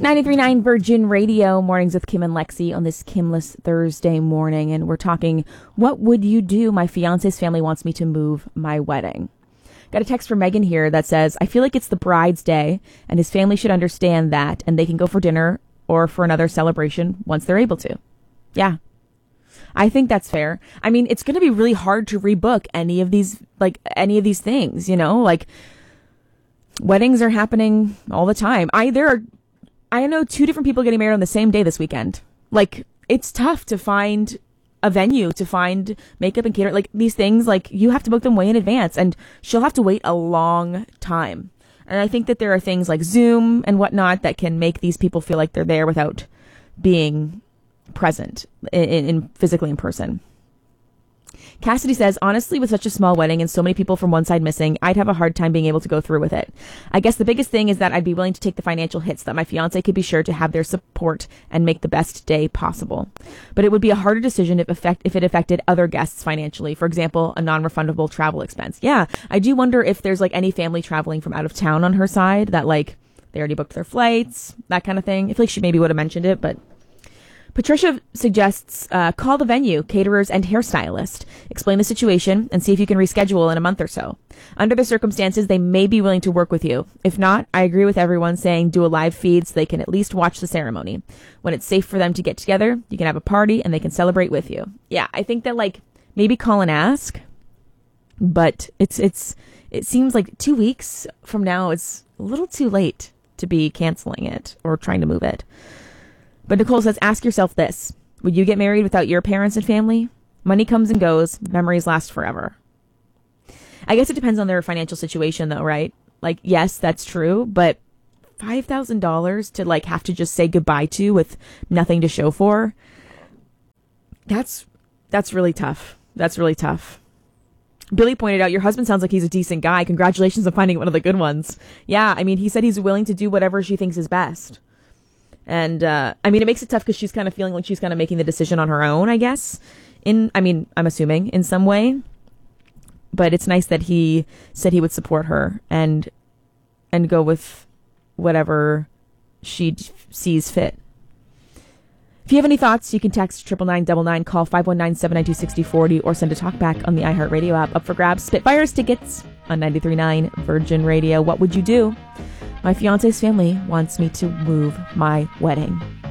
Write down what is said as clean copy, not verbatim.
93.9 Virgin Radio, mornings with Kim and Lexi on this Kimless Thursday morning. And we're talking, what would you do? My fiance's family wants me to move my wedding. Got a text from Megan here that says, I feel like it's the bride's day and his family should understand that and they can go for dinner or for another celebration once they're able to. Yeah, I think that's fair. I mean, it's going to be really hard to rebook any of these things, you know, like weddings are happening all the time. I know 2 different people getting married on the same day this weekend. Like, it's tough to find a venue, to find makeup and cater. Like, these things, like, you have to book them way in advance, and she'll have to wait a long time. And I think that there are things like Zoom and whatnot that can make these people feel like they're there without being present in physically in person. Cassidy says, honestly, with such a small wedding and so many people from one side missing, I'd have a hard time being able to go through with it. I guess the biggest thing is that I'd be willing to take the financial hits that my fiance could be sure to have their support and make the best day possible. But it would be a harder decision if it affected other guests financially. For example, a non-refundable travel expense. Yeah, I do wonder if there's like any family traveling from out of town on her side that like they already booked their flights, that kind of thing. I feel like she maybe would have mentioned it, but Patricia suggests call the venue, caterers, and hairstylist. Explain the situation and see if you can reschedule in a month or so. Under the circumstances, they may be willing to work with you. If not, I agree with everyone saying do a live feed so they can at least watch the ceremony. When it's safe for them to get together, you can have a party and they can celebrate with you. Yeah, I think that like maybe call and ask, but it seems like 2 weeks from now is a little too late to be canceling it or trying to move it. But Nicole says, ask yourself this. Would you get married without your parents and family? Money comes and goes. Memories last forever. I guess it depends on their financial situation, though, right? Like, yes, that's true. But $5,000 to, like, have to just say goodbye to with nothing to show for, that's really tough. That's really tough. Billy pointed out, your husband sounds like he's a decent guy. Congratulations on finding one of the good ones. Yeah, I mean, he said he's willing to do whatever she thinks is best. And, I mean, it makes it tough because she's kind of feeling like she's kind of making the decision on her own, I guess. I'm assuming in some way. But it's nice that he said he would support her and go with whatever she sees fit. If you have any thoughts, you can text 99999, call 519-792-6040, or send a talkback on the iHeartRadio app. Up for grabs, Spitfires tickets on 93.9 Virgin Radio. What would you do? My fiance's family wants me to move my wedding.